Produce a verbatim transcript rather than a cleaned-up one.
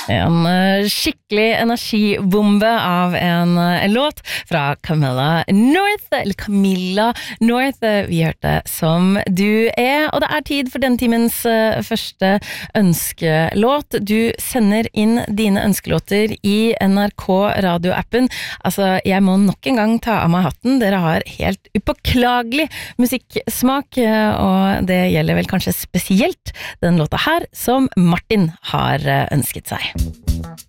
En uh, skikkelig energibombe av en, uh, en låt fra Camilla North, eller Camilla North, vi hørte Som du er, og det er tid for den timens uh, første ønskelåt. Du sender inn dine ønskelåter i N R K radioappen. Altså, jeg må nok en gang ta av meg hatten. Dere har helt upåklagelig musikksmak, uh, og det gjelder vel kanskje spesielt den låta her som Martin har uh, ønsket seg.